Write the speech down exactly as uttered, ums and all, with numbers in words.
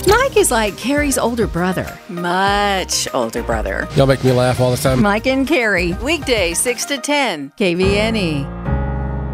Mike is like Carrie's older brother. Much older brother. Y'all make me laugh all the time. Mike and Carrie. Weekday, six to ten. K V N E.